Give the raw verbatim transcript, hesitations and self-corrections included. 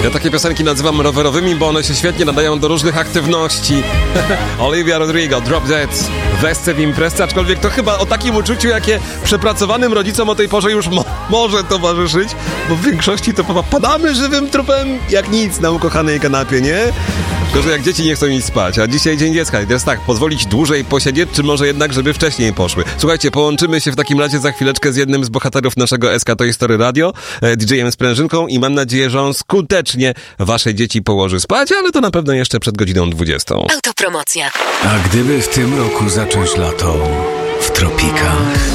Ja takie piosenki nazywam rowerowymi, bo one się świetnie nadają do różnych aktywności. Olivia Rodrigo, Drop Dead, Wesce w imprezce, aczkolwiek to chyba o takim uczuciu, jakie przepracowanym rodzicom o tej porze już mo- może towarzyszyć, bo w większości to padamy żywym trupem jak nic na ukochanej kanapie, nie? Tylko, że jak dzieci nie chcą iść spać, a dzisiaj Dzień Dziecka i teraz tak, pozwolić dłużej posiedzieć, czy może jednak, żeby wcześniej poszły. Słuchajcie, połączymy się w takim razie za chwileczkę z jednym z bohaterów naszego S K Toy Story Radio, D J-em Sprężynką, i mam nadzieję, że on skutecznie wasze dzieci położy spać, ale to na pewno jeszcze przed godziną dwudziestą. Autopromocja. A gdyby w tym roku zacząć lato w tropikach?